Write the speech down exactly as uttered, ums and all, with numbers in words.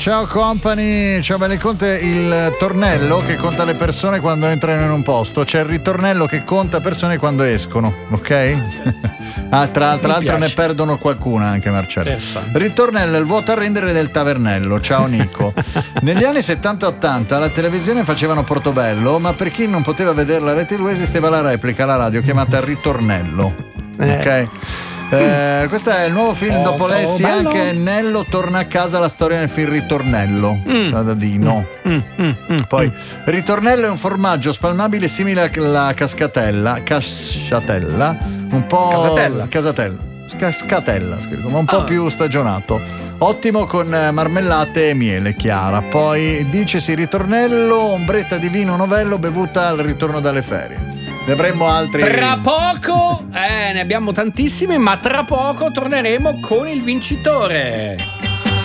ciao company, ciao belli. Conte il tornello che conta le persone quando entrano in un posto, c'è il ritornello che conta persone quando escono, ok? ah, tra, tra l'altro ne perdono qualcuna anche Marcello. Ritornello è il vuoto a rendere del tavernello, ciao Nico. Negli anni settanta ottanta la televisione facevano Portobello, ma per chi non poteva vedere la rete tivù esisteva la replica, la radio chiamata Ritornello, ok? Eh. Eh, questo è il nuovo film oh, dopo Lessi, oh, anche Nello torna a casa, la storia nel film Ritornello, mm. da Dino. Mm, mm, mm, Poi mm. Ritornello è un formaggio spalmabile simile alla cascatella, casciatella, un po' casatella, casatella, cascatella, scrivo, ma un po' ah. più stagionato. Ottimo con marmellate e miele chiara. Poi dicesi Ritornello, ombretta di vino novello bevuta al ritorno dalle ferie. Ne avremmo altri. Tra poco, eh, ne abbiamo tantissimi, ma tra poco torneremo con il vincitore.